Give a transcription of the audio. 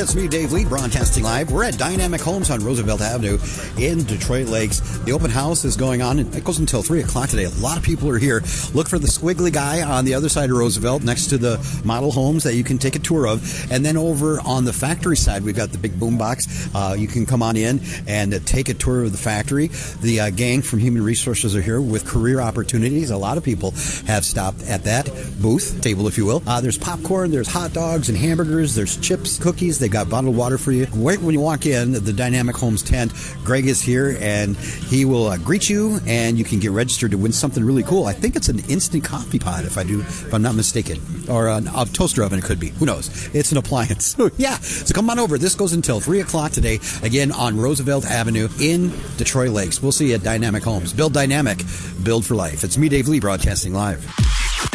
It's me, Dave Lee, broadcasting live. We're at Dynamic Homes on Roosevelt Avenue in Detroit Lakes. The open house is going on, and it goes until 3 o'clock today. A lot of people are here. Look for the squiggly guy on the other side of Roosevelt next to the model homes that you can take a tour of. And then over on the factory side, we've got the big boom box. You can come on in and take a tour of the factory. The gang from Human Resources are here with career opportunities. A lot of people have stopped at that booth, table if you will. There's popcorn, there's hot dogs and hamburgers, there's chips, cookies. They've got bottled water for you. Right when you walk in, the Dynamic Homes tent, Greg is here and he will greet you, and you can get registered to win something really cool. I think it's an instant coffee pot, if I'm not mistaken, or a toaster oven. It could be. Who knows? It's an appliance. So come on over. This goes until 3 o'clock today, again on Roosevelt Avenue in Detroit Lakes. We'll see you at Dynamic Homes. Build dynamic, build for life. It's me, Dave Lee, broadcasting live.